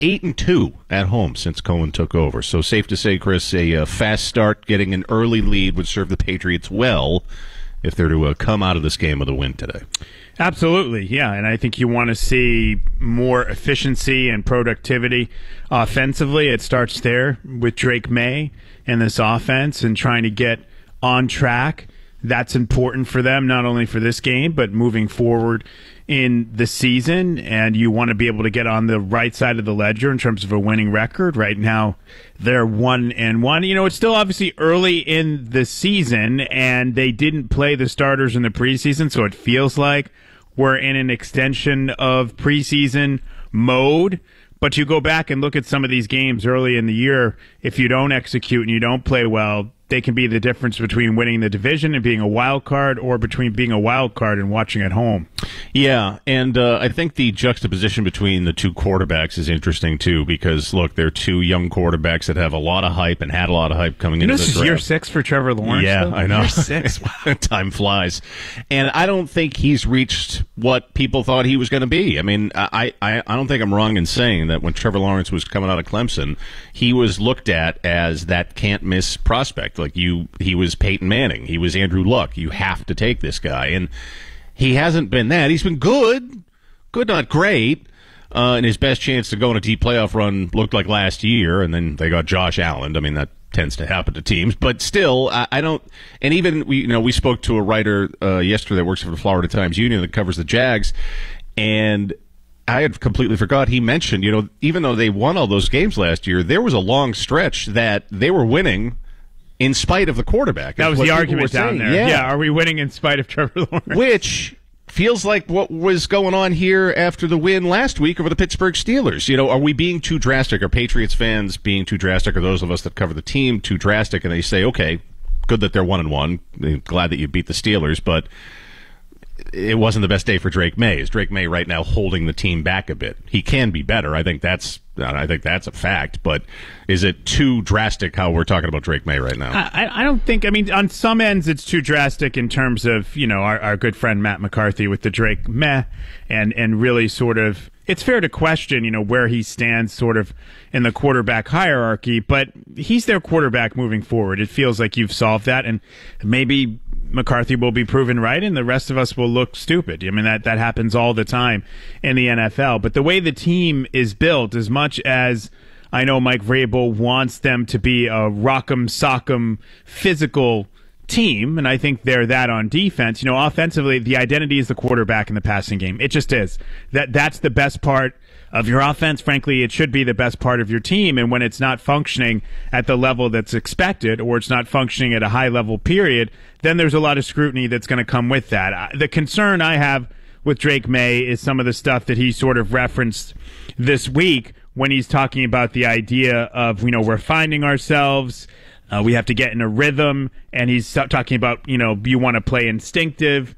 8-2 at home since Cohen took over. So safe to say, Chris, a fast start, getting an early lead would serve the Patriots well if they're to come out of this game with a win today. Absolutely, yeah. And I think you want to see more efficiency and productivity offensively. It starts there with Drake May and this offense and trying to get on track. That's important for them, not only for this game, but moving forward in the season. And you want to be able to get on the right side of the ledger in terms of a winning record. Right now, they're 1-1. You know, it's still obviously early in the season, and they didn't play the starters in the preseason, so it feels like we're in an extension of preseason mode. But you go back and look at some of these games early in the year, if you don't execute and you don't play well, they can be the difference between winning the division and being a wild card, or between being a wild card and watching at home. Yeah, and I think the juxtaposition between the two quarterbacks is interesting, too, because, look, they're two young quarterbacks that have a lot of hype and had a lot of hype coming into this draft. This is year 6 for Trevor Lawrence. Yeah, though? I know. Year 6, wow. Time flies. And I don't think he's reached what people thought he was going to be. I mean, I don't think I'm wrong in saying that when Trevor Lawrence was coming out of Clemson, he was looked at as that can't-miss prospect. Like, he was Peyton Manning. He was Andrew Luck. You have to take this guy. And he hasn't been that. He's been good, not great. And his best chance to go on a deep playoff run looked like last year, and then they got Josh Allen. I mean, that tends to happen to teams. But still, I don't. And even we spoke to a writer yesterday that works for the Florida Times Union that covers the Jags, and I had completely forgot he mentioned, even though they won all those games last year, there was a long stretch that they were winning in spite of the quarterback. That was the argument down there. Yeah, are we winning in spite of Trevor Lawrence? Which feels like what was going on here after the win last week over the Pittsburgh Steelers. Are we being too drastic? Are Patriots fans being too drastic? Are those of us that cover the team too drastic? And they say, okay, good that they're 1-1. Glad that you beat the Steelers, but it wasn't the best day for Drake May. Is Drake May right now holding the team back a bit? He can be better. I think that's a fact. But is it too drastic how we're talking about Drake May right now? I don't think. I mean, on some ends, it's too drastic in terms of our good friend Matt McCarthy with the Drake meh, and really sort of. It's fair to question, where he stands sort of in the quarterback hierarchy, but he's their quarterback moving forward. It feels like you've solved that, and maybe McCarthy will be proven right, and the rest of us will look stupid. I mean, that happens all the time in the NFL. But the way the team is built, as much as I know Mike Vrabel wants them to be a rock'em sock'em physical team, and I think they're that on defense. Offensively, the identity is the quarterback in the passing game. It just is. That's the best part of your offense. Frankly, it should be the best part of your team, and when it's not functioning at the level that's expected, or it's not functioning at a high level period, then there's a lot of scrutiny that's going to come with that. The concern I have with Drake May is some of the stuff that he sort of referenced this week when he's talking about the idea of, we're finding ourselves, we have to get in a rhythm, and he's talking about, you want to play instinctive,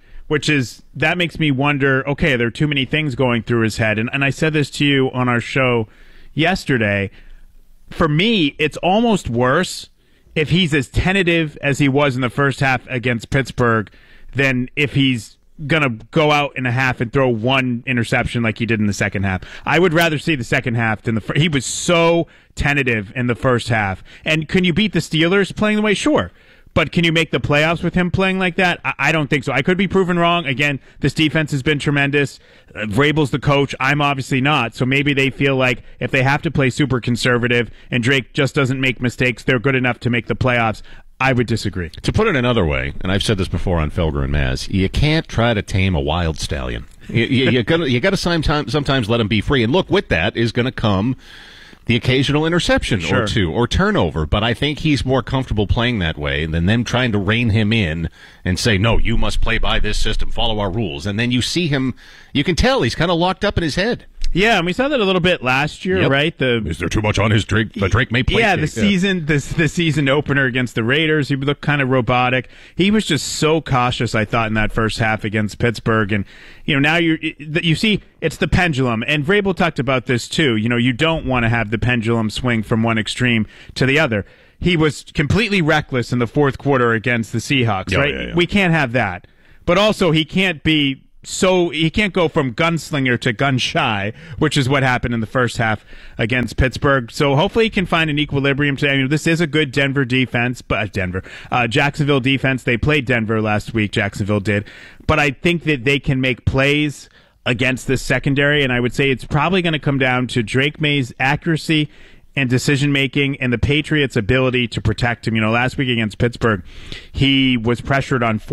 that makes me wonder, okay, there are too many things going through his head. And I said this to you on our show yesterday. For me, it's almost worse if he's as tentative as he was in the first half against Pittsburgh than if he's going to go out in a half and throw one interception like he did in the second half. I would rather see the second half than the first. He was so tentative in the first half. And can you beat the Steelers playing the way? Sure. But can you make the playoffs with him playing like that? I don't think so. I could be proven wrong. Again, this defense has been tremendous. Vrabel's the coach. I'm obviously not. So maybe they feel like if they have to play super conservative and Drake just doesn't make mistakes, they're good enough to make the playoffs. I would disagree. To put it another way, and I've said this before on Felger and Maz, you can't try to tame a wild stallion. You got to sometimes let him be free. And look, with that is going to come the occasional interception or two or turnover, but I think he's more comfortable playing that way than them trying to rein him in and say, no, you must play by this system, follow our rules. And then you see him, you can tell he's kind of locked up in his head. Yeah, and we saw that a little bit last year, right? Is there too much on his Drake May play? Yeah, the season opener against the Raiders, he looked kind of robotic. He was just so cautious, I thought, in that first half against Pittsburgh. And now you see it's the pendulum. And Vrabel talked about this too. You don't want to have the pendulum swing from one extreme to the other. He was completely reckless in the fourth quarter against the Seahawks, right? Yeah. We can't have that. But also, he can't be he can't go from gunslinger to gun shy, which is what happened in the first half against Pittsburgh. So hopefully he can find an equilibrium today. I mean, this is a good Denver defense, but Jacksonville defense. They played Denver last week. Jacksonville did, but I think that they can make plays against this secondary, and I would say it's probably going to come down to Drake May's accuracy and decision-making and the Patriots' ability to protect him. Last week against Pittsburgh, he was pressured on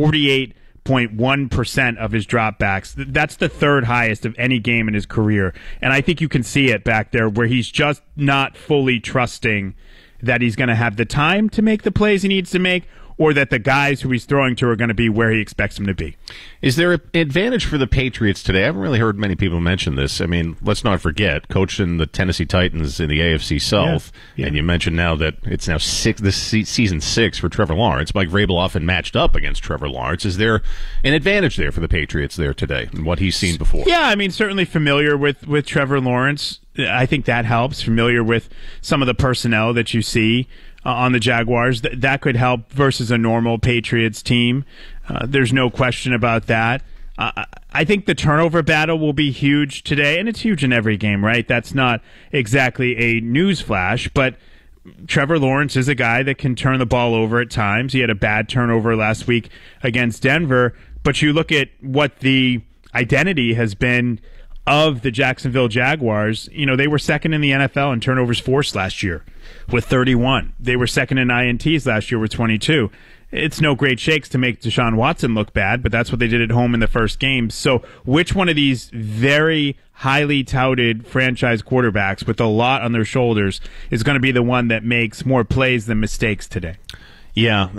48.1% of his dropbacks. That's the third highest of any game in his career. And I think you can see it back there where he's just not fully trusting that he's going to have the time to make the plays he needs to make, or that the guys who he's throwing to are going to be where he expects them to be. Is there an advantage for the Patriots today? I haven't really heard many people mention this. I mean, let's not forget, coaching the Tennessee Titans in the AFC South, and you mentioned now that it's now season 6 for Trevor Lawrence. Mike Vrabel often matched up against Trevor Lawrence. Is there an advantage there for the Patriots there today and what he's seen before? Yeah, I mean, certainly familiar with Trevor Lawrence. I think that helps. Familiar with some of the personnel that you see on the Jaguars. That could help versus a normal Patriots team. There's no question about that. I think the turnover battle will be huge today, and it's huge in every game, right? That's not exactly a news flash, but Trevor Lawrence is a guy that can turn the ball over at times. He had a bad turnover last week against Denver, but you look at what the identity has been of the Jacksonville Jaguars. They were second in the NFL in turnovers forced last year with 31. They were second in INTs last year with 22. It's no great shakes to make Deshaun Watson look bad, but that's what they did at home in the first game. So which one of these very highly touted franchise quarterbacks with a lot on their shoulders is going to be the one that makes more plays than mistakes today? Yeah,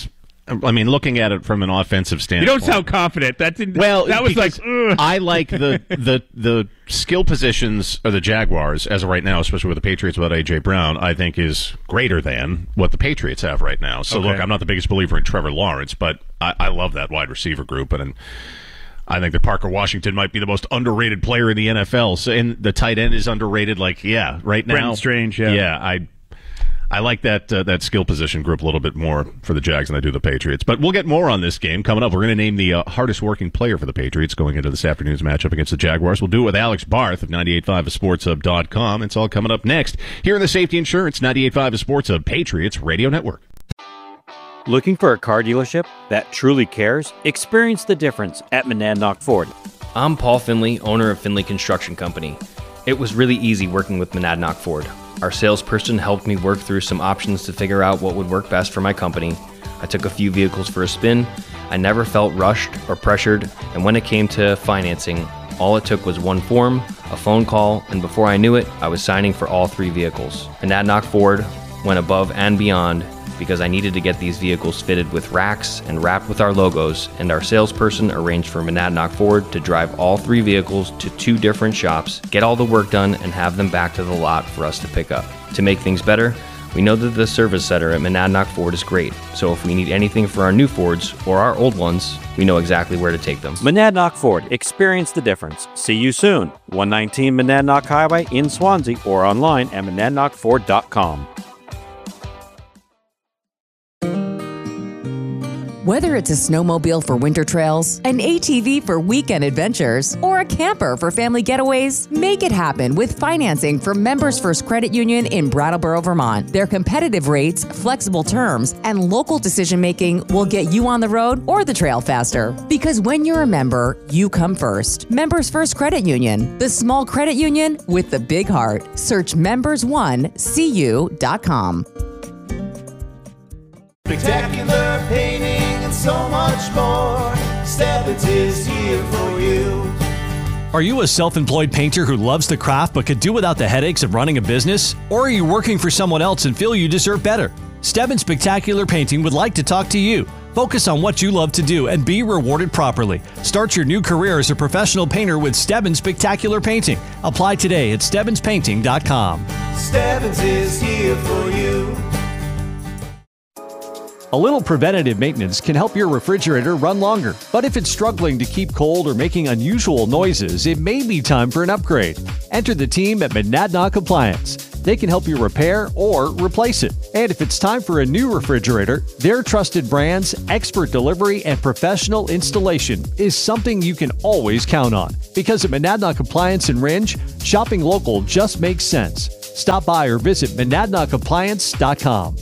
looking at it from an offensive standpoint. You don't sound confident. That was like, ugh. I like the skill positions of the Jaguars as of right now, especially with the Patriots without A.J. Brown, I think is greater than what the Patriots have right now. So, Look, I'm not the biggest believer in Trevor Lawrence, but I love that wide receiver group, and I think that Parker Washington might be the most underrated player in the NFL. So, and the tight end is underrated. Right now. Brenton Strange, Yeah, I like that skill position group a little bit more for the Jags than I do the Patriots. But we'll get more on this game coming up. We're going to name the hardest working player for the Patriots going into this afternoon's matchup against the Jaguars. We'll do it with Alex Barth of 98.5 SportsHub.com. It's all coming up next here in the Safety Insurance 98.5 Sports Hub Patriots Radio Network. Looking for a car dealership that truly cares? Experience the difference at Monadnock Ford. I'm Paul Finley, owner of Finley Construction Company. It was really easy working with Monadnock Ford. Our salesperson helped me work through some options to figure out what would work best for my company. I took a few vehicles for a spin. I never felt rushed or pressured, and when it came to financing, all it took was one form, a phone call, and before I knew it, I was signing for all 3 vehicles. Monadnock Ford went above and beyond because I needed to get these vehicles fitted with racks and wrapped with our logos, and our salesperson arranged for Monadnock Ford to drive all 3 vehicles to 2 different shops, get all the work done, and have them back to the lot for us to pick up. To make things better, we know that the service center at Monadnock Ford is great, so if we need anything for our new Fords or our old ones, we know exactly where to take them. Monadnock Ford. Experience the difference. See you soon. 119 Monadnock Highway in Swansea or online at monadnockford.com. Whether it's a snowmobile for winter trails, an ATV for weekend adventures, or a camper for family getaways, make it happen with financing from Members First Credit Union in Brattleboro, Vermont. Their competitive rates, flexible terms, and local decision-making will get you on the road or the trail faster. Because when you're a member, you come first. Members First Credit Union, the small credit union with the big heart. Search members1cu.com. Spectacular painting and so much more. Stebbins is here for you. Are you a self-employed painter who loves the craft but could do without the headaches of running a business? Or are you working for someone else and feel you deserve better? Stebbins Spectacular Painting would like to talk to you. Focus on what you love to do and be rewarded properly. Start your new career as a professional painter with Stebbins Spectacular Painting. Apply today at StebbinsPainting.com. Stebbins is here for you. A little preventative maintenance can help your refrigerator run longer, but if it's struggling to keep cold or making unusual noises, it may be time for an upgrade. Enter the team at Monadnock Appliance. They can help you repair or replace it. And if it's time for a new refrigerator, their trusted brands, expert delivery, and professional installation is something you can always count on. Because at Monadnock Appliance in Rindge, shopping local just makes sense. Stop by or visit MonadnockAppliance.com.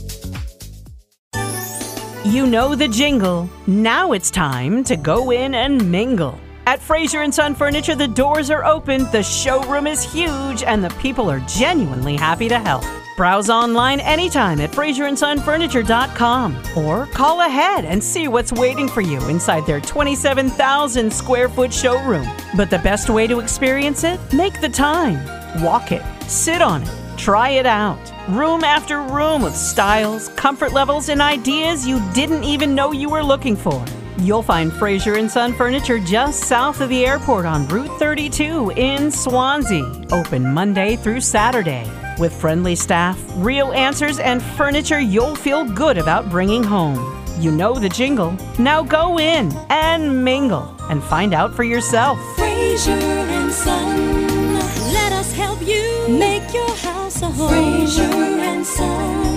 You know the jingle. Now it's time to go in and mingle. At Fraser & Son Furniture, the doors are open, the showroom is huge, and the people are genuinely happy to help. Browse online anytime at FraserandSonFurniture.com or call ahead and see what's waiting for you inside their 27,000 square foot showroom. But the best way to experience it? Make the time. Walk it. Sit on it. Try it out. Room after room of styles, comfort levels, and ideas you didn't even know you were looking for. You'll find Fraser & Son Furniture just south of the airport on Route 32 in Swansea. Open Monday through Saturday. With friendly staff, real answers, and furniture you'll feel good about bringing home. You know the jingle. Now go in and mingle and find out for yourself. Fraser & Son. Let us help you make your house a home. Fraser & Son.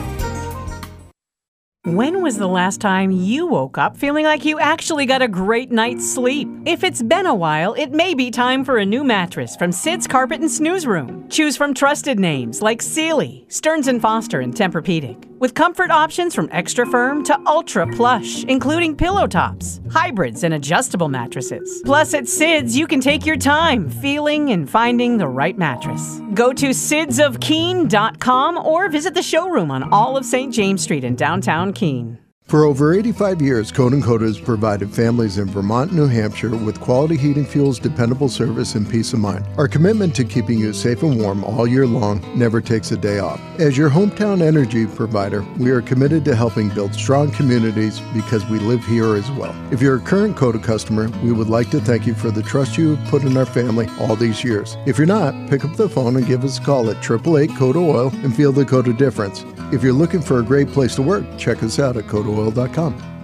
When was the last time you woke up feeling like you actually got a great night's sleep? If it's been a while, it may be time for a new mattress from Sid's Carpet and Snooze Room. Choose from trusted names like Sealy, Stearns & Foster, and Tempur-Pedic. With comfort options from extra firm to ultra plush, including pillow tops, hybrids, and adjustable mattresses. Plus, at Sid's, you can take your time feeling and finding the right mattress. Go to sidsofkeene.com or visit the showroom on all of St. James Street in downtown Keene. For over 85 years, Code & Code has provided families in Vermont and New Hampshire with quality heating fuels, dependable service, and peace of mind. Our commitment to keeping you safe and warm all year long never takes a day off. As your hometown energy provider, we are committed to helping build strong communities because we live here as well. If you're a current Code customer, we would like to thank you for the trust you have put in our family all these years. If you're not, pick up the phone and give us a call at 888-CODA-OIL and feel the Code difference. If you're looking for a great place to work, check us out at CODAOil.com.